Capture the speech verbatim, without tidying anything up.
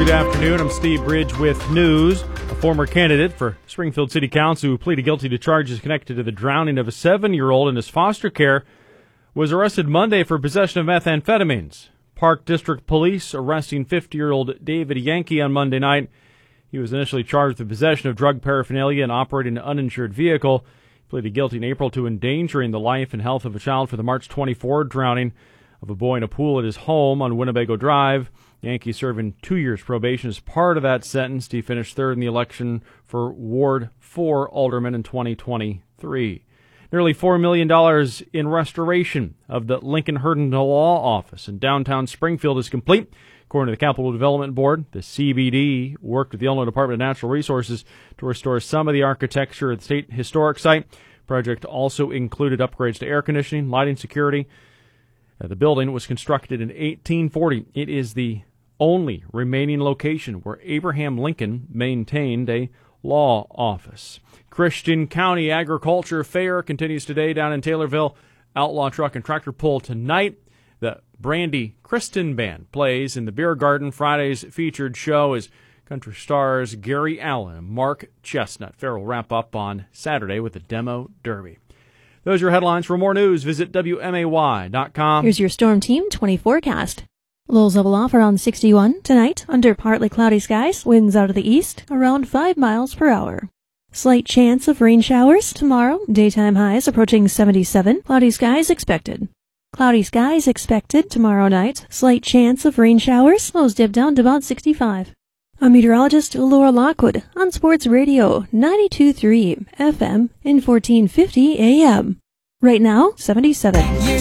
Good afternoon. I'm Steve Bridge with news. A former candidate for Springfield City Council who pleaded guilty to charges connected to the drowning of a seven-year-old in his foster care was arrested Monday for possession of methamphetamines. Park District Police arresting fifty-year-old David Yankee on Monday night. He was initially charged with possession of drug paraphernalia and operating an uninsured vehicle. He pleaded guilty in April to endangering the life and health of a child for the March twenty-fourth drowning of a boy in a pool at his home on Winnebago Drive. Yankee serving two years probation as part of that sentence. He finished third in the election for Ward four alderman in twenty twenty-three. Nearly four million dollars in restoration of the Lincoln Herndon Law Office in downtown Springfield is complete. According to the Capital Development Board, the C B D worked with the Illinois Department of Natural Resources to restore some of the architecture at the State Historic Site. The project also included upgrades to air conditioning, lighting, security. Uh, the building was constructed in eighteen forty. It is the only remaining location where Abraham Lincoln maintained a law office. Christian County Agriculture Fair continues today down in Taylorville. Outlaw Truck and Tractor Pull tonight. The Brandy Kristen Band plays in the Beer Garden. Friday's featured show is country stars Gary Allen and Mark Chestnut. Fair will wrap up on Saturday with the Demo Derby. Those are your headlines. For more news, visit W M A Y dot com. Here's your Storm Team twenty forecast. Lows level off around sixty-one tonight, under partly cloudy skies, winds out of the east, around five miles per hour. Slight chance of rain showers tomorrow, daytime highs approaching seventy-seven, cloudy skies expected. Cloudy skies expected tomorrow night, slight chance of rain showers, lows dip down to about sixty-five. I'm meteorologist Laura Lockwood on Sports Radio ninety-two point three F M and fourteen fifty A M. Right now, seventy-seven.